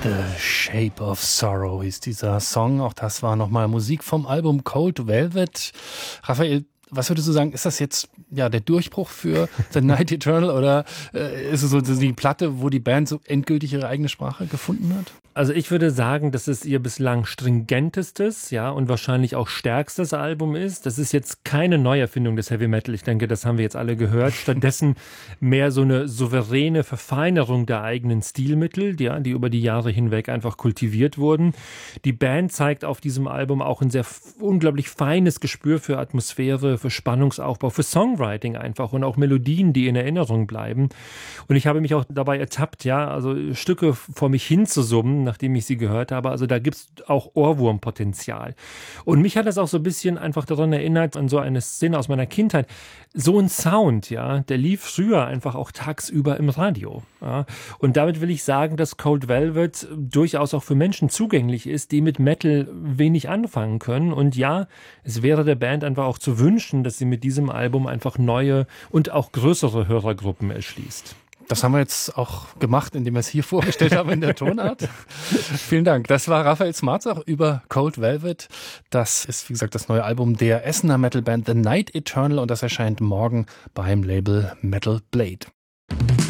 The Shape of Sorrow hieß dieser Song. Auch das war nochmal Musik vom Album Cold Velvet. Raphael, was würdest du sagen, ist das jetzt der Durchbruch für The Night Eternal oder ist es so die Platte, wo die Band so endgültig ihre eigene Sprache gefunden hat? Also ich würde sagen, dass es ihr bislang stringentestes, und wahrscheinlich auch stärkstes Album ist. Das ist jetzt keine Neuerfindung des Heavy Metal. Ich denke, das haben wir jetzt alle gehört. Stattdessen mehr so eine souveräne Verfeinerung der eigenen Stilmittel, die über die Jahre hinweg einfach kultiviert wurden. Die Band zeigt auf diesem Album auch ein sehr unglaublich feines Gespür für Atmosphäre, für Spannungsaufbau, für Songwriting einfach und auch Melodien, die in Erinnerung bleiben. Und ich habe mich auch dabei ertappt, also Stücke vor mich hinzusummen, nachdem ich sie gehört habe. Also da gibt es auch Ohrwurmpotenzial. Und mich hat das auch so ein bisschen einfach daran erinnert, an so eine Szene aus meiner Kindheit. So ein Sound, der lief früher einfach auch tagsüber im Radio. Ja. Und damit will ich sagen, dass Cold Velvet durchaus auch für Menschen zugänglich ist, die mit Metal wenig anfangen können. Und es wäre der Band einfach auch zu wünschen, dass sie mit diesem Album einfach neue und auch größere Hörergruppen erschließt. Das haben wir jetzt auch gemacht, indem wir es hier vorgestellt haben in der Tonart. Vielen Dank. Das war Raphael Smartzach über Cold Velvet. Das ist, wie gesagt, das neue Album der Essener Metalband The Night Eternal und das erscheint morgen beim Label Metal Blade.